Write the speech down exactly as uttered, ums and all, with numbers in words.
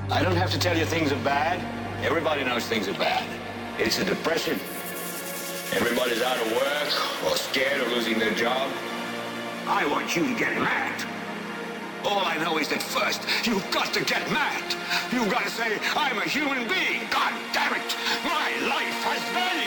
I don't have to tell you things are bad. Everybody knows things are bad. It's a depression. Everybody's out of work or scared of losing their job. I want you to get mad. All I know is that first, you've got to get mad. You've got to say, I'm a human being. God damn it. My life has value.